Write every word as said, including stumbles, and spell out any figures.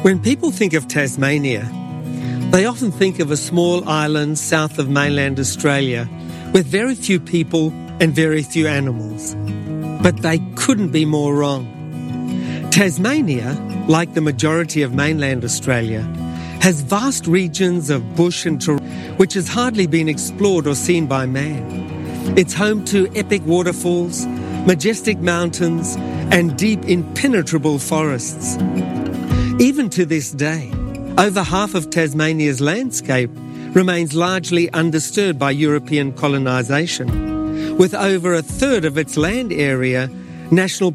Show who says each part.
Speaker 1: When people think of Tasmania, they often think of a small island south of mainland Australia with very few people and very few animals. But they couldn't be more wrong. Tasmania, like the majority of mainland Australia, has vast regions of bush and terrain which has hardly been explored or seen by man. It's home to epic waterfalls, majestic mountains, and deep, impenetrable forests. Even to this day, over half of Tasmania's landscape remains largely undisturbed by European colonisation, with over a third of its land area national